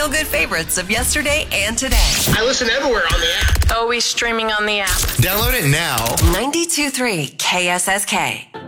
feel-good favorites of yesterday and today. I listen everywhere on the app. Always streaming on the app. Download it now. 92.3 KSSK.